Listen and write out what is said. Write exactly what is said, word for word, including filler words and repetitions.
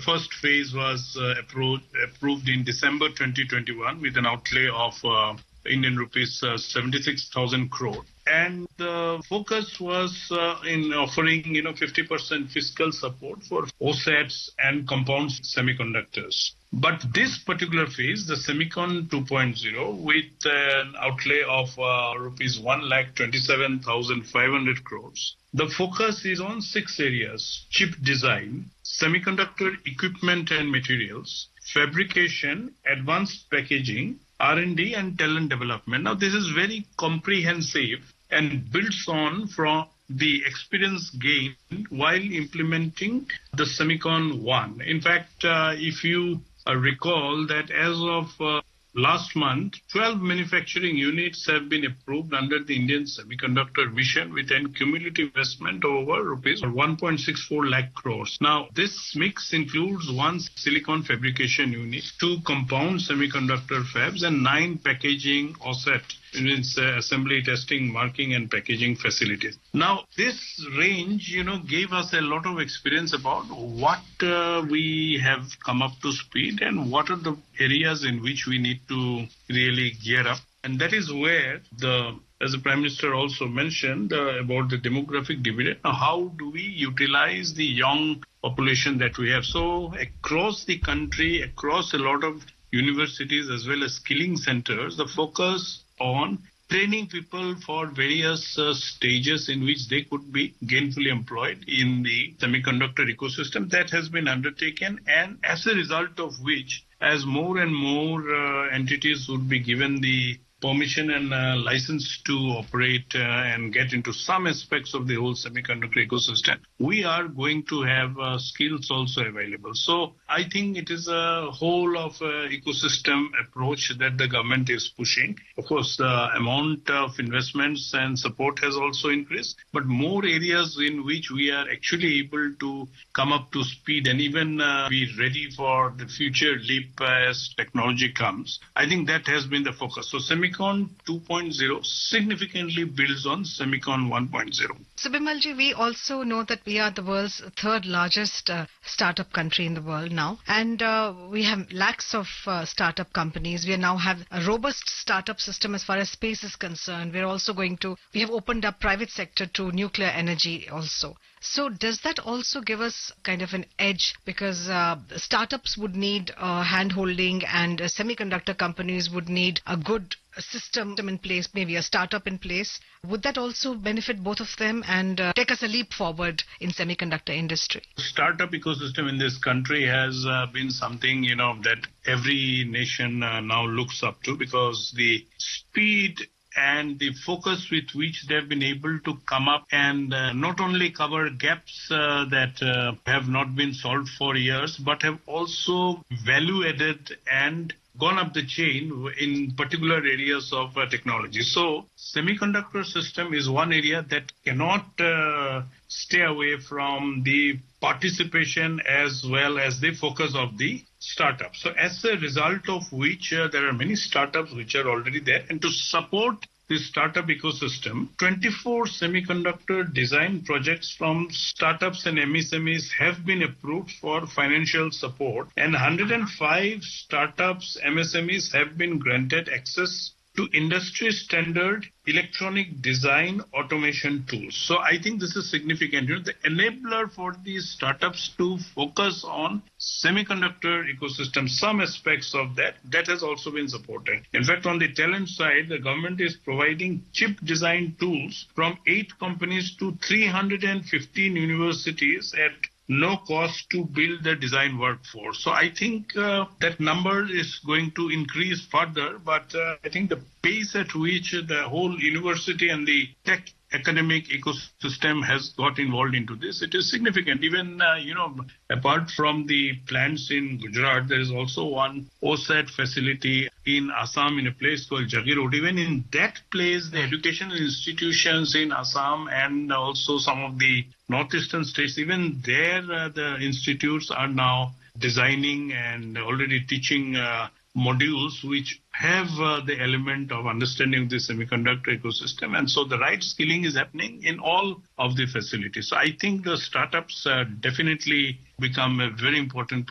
first phase was uh, approved, approved in December twenty twenty-one with an outlay of uh, Indian rupees uh, seventy-six thousand crore. And the focus was uh, in offering, you know, fifty percent fiscal support for OSATs and compound semiconductors. But this particular phase, the Semicon two point oh, with an outlay of uh, rupees one lakh twenty-seven thousand five hundred crores, the focus is on six areas: chip design, semiconductor equipment and materials, fabrication, advanced packaging, R and D and talent development. Now, this is very comprehensive and builds on from the experience gained while implementing the Semicon one. In fact, uh, if you uh, recall that as of uh, last month, twelve manufacturing units have been approved under the Indian Semiconductor Mission with a cumulative investment of over rupees one point six four lakh crores. Now, this mix includes one silicon fabrication unit, two compound semiconductor fabs, and nine packaging OSAT units, uh, assembly, testing, marking, and packaging facilities. Now, this range, you know, gave us a lot of experience about what uh, we have come up to speed and what are the areas in which we need to really gear up. And that is where the, as the Prime Minister also mentioned uh, about the demographic dividend, how do we utilize the young population that we have? So across the country, across a lot of universities as well as skilling centers, the focus on training people for various uh, stages in which they could be gainfully employed in the semiconductor ecosystem, that has been undertaken, and as a result of which, as more and more uh, entities would be given the permission and uh, license to operate uh, and get into some aspects of the whole semiconductor ecosystem, we are going to have uh, skills also available. So I think it is a whole of uh, ecosystem approach that the government is pushing. Of course, the amount of investments and support has also increased, but more areas in which we are actually able to come up to speed and even uh, be ready for the future leap as technology comes. I think that has been the focus. So Semicon two point oh significantly builds on Semicon one point oh. So Bimalji, we also know that we are the world's third largest uh, startup country in the world now, and uh, we have lakhs of uh, startup companies. We now have a robust startup system as far as space is concerned. We're also going to, we have opened up private sector to nuclear energy also. So does that also give us kind of an edge, because uh, startups would need uh, hand-holding and uh, semiconductor companies would need a good system in place, maybe a startup in place? Would that also benefit both of them and uh, take us a leap forward in semiconductor industry? Startup ecosystem in this country has uh, been something, you know, that every nation uh, now looks up to, because the speed and the focus with which they've been able to come up and uh, not only cover gaps uh, that uh, have not been solved for years, but have also value added and gone up the chain in particular areas of uh, technology. So semiconductor system is one area that cannot uh, stay away from the participation as well as the focus of the startups. So as a result of which uh, there are many startups which are already there, and to support this startup ecosystem, twenty-four semiconductor design projects from startups and M S M Es have been approved for financial support, and one hundred five startups, M S M Es have been granted access to industry standard electronic design automation tools. So I think this is significant. You know, the enabler for these startups to focus on semiconductor ecosystem, some aspects of that, that has also been supported. In fact, on the talent side, the government is providing chip design tools from eight companies to three hundred fifteen universities at no cost to build the design workforce. So I think uh, that number is going to increase further, but uh, I think the pace at which the whole university and the tech academic ecosystem has got involved into this, it is significant. Even, uh, you know, apart from the plants in Gujarat, there is also one OSAT facility in Assam in a place called Jagirod. Even in that place, the educational institutions in Assam and also some of the northeastern states, even there uh, the institutes are now designing and already teaching uh, modules which have uh, the element of understanding the semiconductor ecosystem. And so the right skilling is happening in all of the facilities. So I think the startups uh, definitely become a very important